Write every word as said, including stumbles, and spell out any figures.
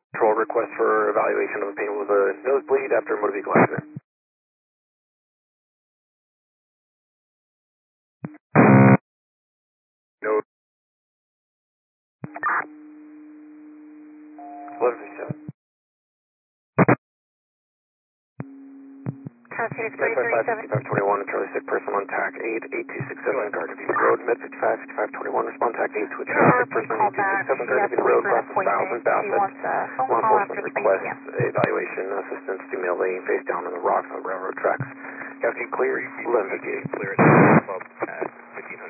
Control request for evaluation of a patient with a nosebleed after a motor vehicle accident. No. eleven fifty-seven. Traffic nine five five, fifty-five twenty-one, Charlie sick person on tac eight, eight two six seven, Gardner Road, Med fifty-five, fifty-five twenty-one, respond tac eight to a Charlie sick person on eight two six seven, Gardner Road, Boston Thousand, Bassett. Law enforcement requests evaluation assistance to male laying face down on the rocks on railroad tracks. Captain clear, eleven fifty-eight. Clear at fifteen hundred.